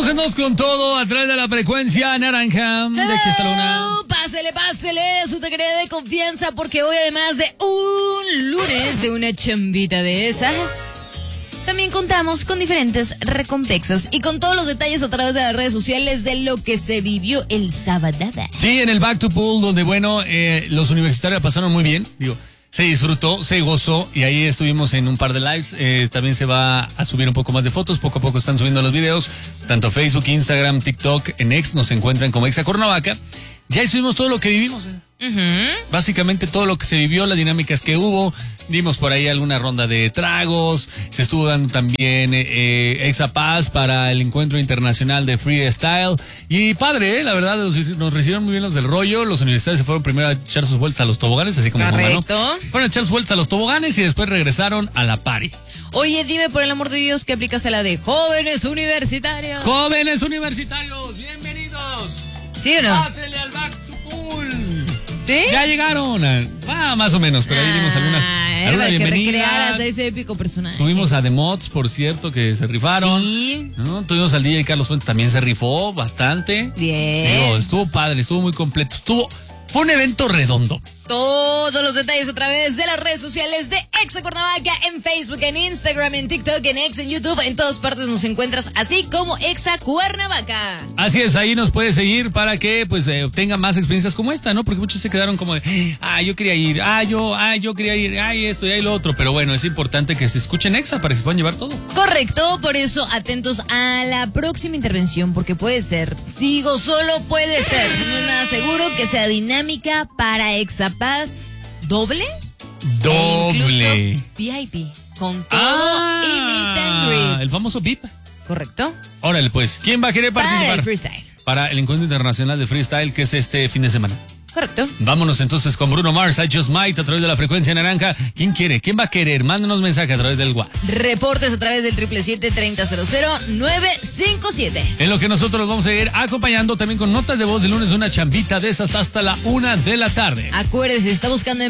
Mojémonos con todo a través de la frecuencia naranja. De aquí está la una. Pásele, su taquería de confianza, porque hoy, además de un lunes de una chambita de esas, también contamos con diferentes recompensas y con todos los detalles a través de las redes sociales de lo que se vivió el sábado. Sí, en el Back to Pool, donde, bueno, los universitarios pasaron muy bien, se disfrutó, se gozó, y ahí estuvimos en un par de lives. También se va a subir un poco más de fotos, poco a poco están subiendo los videos, tanto Facebook, Instagram, TikTok, en X nos encuentran como Exa Cuernavaca. Ya ahí subimos todo lo que vivimos. Básicamente todo lo que se vivió, las dinámicas que hubo. Dimos por ahí alguna ronda de tragos. Se estuvo dando también Exa Paz para el encuentro internacional de freestyle. Y padre, la verdad, nos recibieron muy bien los del rollo. Los universitarios se fueron primero a echar sus vueltas a los toboganes, así como Correcto. ¿no? Fueron a echar sus vueltas a los toboganes y después regresaron a la party. Oye, dime por el amor de Dios que aplicaste la de jóvenes universitarios. ¡Jóvenes universitarios! ¡Bienvenidos! ¿Sí o no? ¡Pásele al Back to Pool! ¿Sí? Ya llegaron, más o menos, pero ahí dimos alguna para bienvenida. que recrearas a ese épico personaje. Tuvimos a The Mods, por cierto, que se rifaron. Sí. ¿No? Tuvimos al DJ Carlos Fuentes, también se rifó bastante. Bien. Estuvo padre, estuvo muy completo. Fue un evento redondo. Todos los detalles a través de las redes sociales de Exa Cuernavaca, en Facebook, en Instagram, en TikTok, en X, en YouTube. En todas partes nos encuentras así como Exa Cuernavaca. Así es, ahí nos puedes seguir para que pues obtengan más experiencias como esta, ¿no? Porque muchos se quedaron como de, yo quería ir, yo quería ir, esto y lo otro. Pero bueno, es importante que se escuchen Exa para que se puedan llevar todo. Correcto, por eso atentos a la próxima intervención, porque puede ser, solo puede ser, no es nada seguro que sea dinámica para Exa Paz doble. E incluso VIP, con todo y meet and greet. El famoso VIP. ¿Correcto? Órale, pues, ¿quién va a querer participar? Para el freestyle. Para el encuentro internacional de freestyle, que es este fin de semana. Correcto. Vámonos entonces con Bruno Mars, I Just Might, a través de la frecuencia naranja. ¿Quién quiere? ¿Quién va a querer? Mándanos mensaje a través del WhatsApp. Reportes a través del 777-3000-957. En lo que nosotros los vamos a ir acompañando también con notas de voz de lunes, una chambita de esas hasta la 1 de la tarde. Acuérdese, está buscando